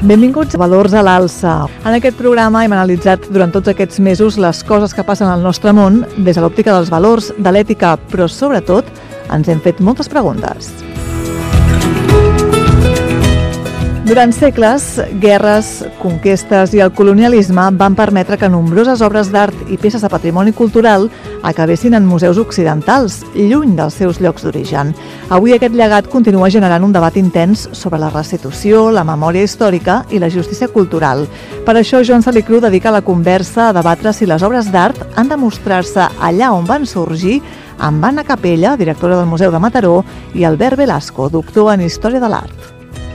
Benvinguts a Valors a l'Alça. En aquest programa hem analitzat durant tots aquests mesos les coses que passen al nostre món des de l'òptica dels valors, de l'ètica, però sobretot ens hem fet moltes preguntes. Durant segles, guerres, conquestes i el colonialisme van permetre que nombroses obres d'art i peces de patrimoni cultural acabessin en museus occidentals, lluny dels seus llocs d'origen. Avui aquest llegat continua generant un debat intens sobre la restitució, la memòria històrica i la justícia cultural. Per això, Joan Salicru dedica la conversa a debatre si les obres d'art han de mostrar-se allà on van sorgir, amb Anna Capella, directora del Museu de Mataró, i Albert Velasco, doctor en Història de l'Art.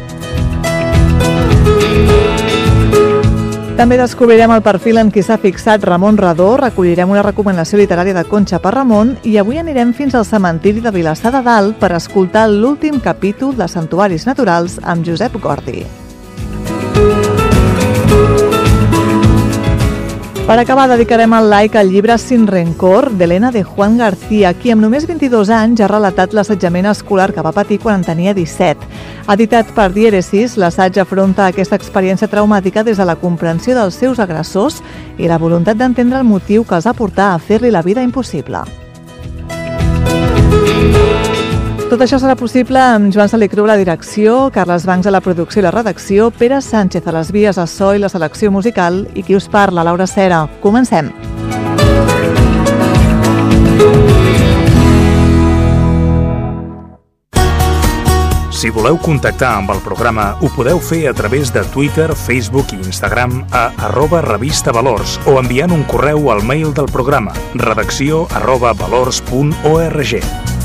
També descobrirem el perfil en qui s'ha fixat Ramon Redó, recollirem una recomanació literària de Conxa per Ramon i avui anirem fins al cementiri de Vilassar de Dalt per escoltar l'últim capítol de Santuaris Naturals amb Josep Gordi. Per acabar, dedicarem el like al llibre Sin Rencor d'Elena de Juan García, qui amb només 22 anys ha relatat l'assetjament escolar que va patir quan en tenia 17. Editat per Dièresis, l'assaig afronta aquesta experiència traumàtica des de la comprensió dels seus agressors i la voluntat d'entendre el motiu que els ha portat a fer-li la vida impossible. Tot això serà possible amb Joan Salicru a la direcció, Carles Bancs a la producció i la redacció, Pere Sánchez a les vies a so i la selecció musical i qui us parla, Laura Cera. Comencem! Si voleu contactar amb el programa, ho podeu fer a través de Twitter, Facebook i Instagram a @revistavalors o enviant un correu al mail del programa redacció@valors.org.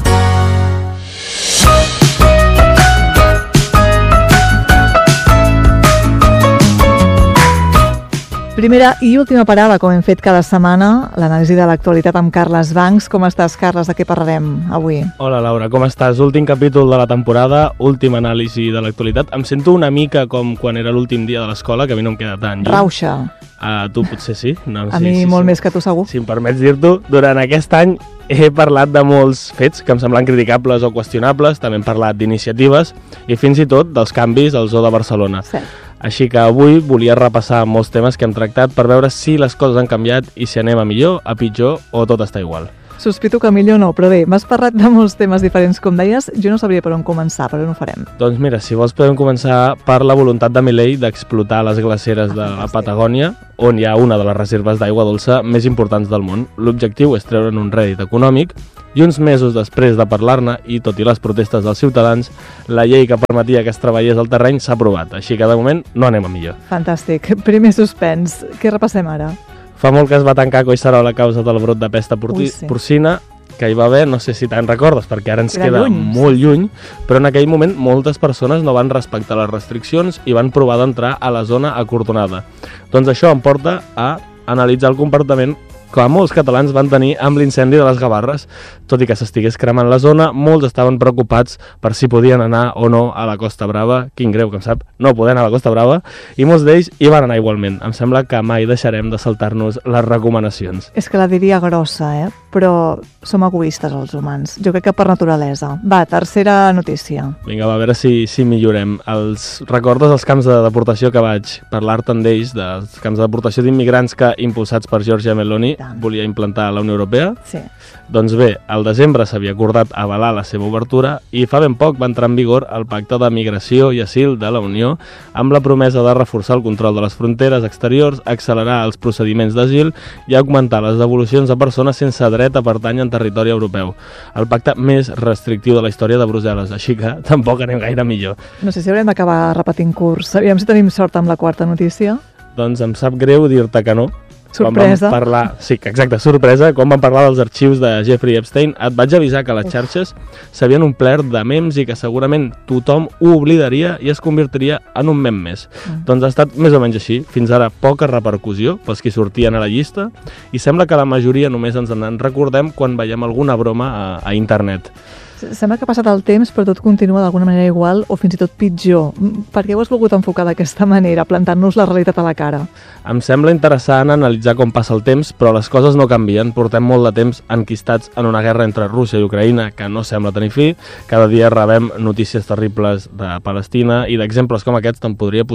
Primera i última parada, com hem fet cada setmana, l'anàlisi de l'actualitat amb Carles Bancs. Com estàs, Carles? De què parlarem avui? Hola, Laura, com estàs? Últim capítol de la temporada, última anàlisi de l'actualitat. Em sento una mica com quan era l'últim dia de l'escola, que a mi no em queda tan lluny. Rauxa. Tu potser sí. No, a mi molt més que tu, segur. Si em permets dir-t'ho, durant aquest any he parlat de molts fets que em semblen criticables o qüestionables, també hem parlat d'iniciatives i fins i tot dels canvis al Zoo de Barcelona. Sí. Així que avui volia repassar molts temes que hem tractat per veure si les coses han canviat i si anem a millor, a pitjor o tot està igual. Sospito que millor no, però bé, m'has parlat de molts temes diferents, com deies, jo no sabria per on començar, però no ho farem. Doncs mira, si vols podem començar per la voluntat de Milei d'explotar les glaceres de la Patagònia, on hi ha una de les reserves d'aigua dolça més importants del món. L'objectiu és treure'n un rèdit econòmic i uns mesos després de parlar-ne, i tot i les protestes dels ciutadans, la llei que permetia que es treballés al terreny s'ha aprovat, així que de moment no anem a millor. Fantàstic. Primer suspens. Què repassem ara? Fa molt que es va tancar Collserola a causa del brot de pesta porcina que hi va haver, no sé si te'n recordes, perquè ara ens queda molt lluny, però en aquell moment moltes persones no van respectar les restriccions i van provar d'entrar a la zona acordonada. Doncs això em porta a analitzar el comportament que molts catalans van tenir amb l'incendi de les Gavarres. Tot i que s'estigués cremant la zona, molts estaven preocupats per si podien anar o no a la Costa Brava. Quin greu, que em sap, no poder anar a la Costa Brava, i molts d'ells hi van anar igualment. Em sembla que mai deixarem de saltar-nos les recomanacions. És que la diria grossa, però som egoistes els humans. Jo crec que per naturalesa. Va, tercera notícia. Vinga, va, a veure si millorem. Recordes els camps de deportació que vaig parlar-te'n d'ells, dels camps de deportació d'immigrants que, impulsats per Giorgia Meloni, volia implantar a la Unió Europea? Sí. Doncs bé, al desembre s'havia acordat avalar la seva obertura i fa ben poc va entrar en vigor el Pacte de Migració i Asil de la Unió amb la promesa de reforçar el control de les fronteres exteriors, accelerar els procediments d'asil i augmentar les devolucions de persones sense dret a pertànyer en territori europeu. El pacte més restrictiu de la història de Brussel·les, així que tampoc anem gaire millor. No sé si haurem d'acabar repetint curs. Aviam si tenim sort amb la quarta notícia. Doncs em sap greu dir-te que no. Sorpresa. Sí, exacte, sorpresa. Quan vam parlar dels arxius de Jeffrey Epstein, et vaig avisar que les xarxes s'havien omplert de memes i que segurament tothom ho oblidaria i es convertiria en un mem més. Doncs ha estat més o menys així. Fins ara poca repercussió pels que sortien a la llista i sembla que la majoria només ens en recordem quan veiem alguna broma a internet. Sembla que ha passat el temps, però tot continua d'alguna manera igual o fins i tot pitjor. Per què ho has volgut enfocar d'aquesta manera, plantant-nos la realitat a la cara? Em sembla interessant analitzar com passa el temps, però les coses no canvien. Portem molt de temps enquistats en una guerra entre Rússia i Ucraïna que no sembla tenir fi. Cada dia rebem notícies terribles de Palestina i d'exemples com aquests te'n podria posar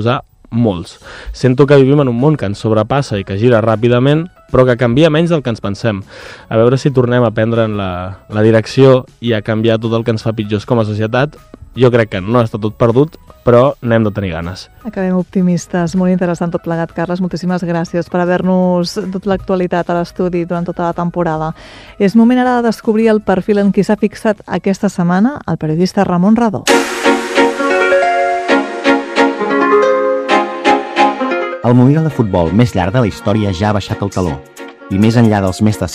molts. Sento que vivim en un món que ens sobrepassa i que gira ràpidament, però que canvia menys del que ens pensem. A veure si tornem a prendre en la direcció i a canviar tot el que ens fa pitjors com a societat. Jo crec que no està tot perdut, però n'hem de tenir ganes. Acabem optimistes. Molt interessant tot plegat, Carles. Moltíssimes gràcies per haver-nos dut l'actualitat a l'estudi durant tota la temporada. És moment ara de descobrir el perfil en qui s'ha fixat aquesta setmana el periodista Ramon Radó. El Mundial de Futbol més llarg de la història ja ha baixat el teló. I més enllà dels més de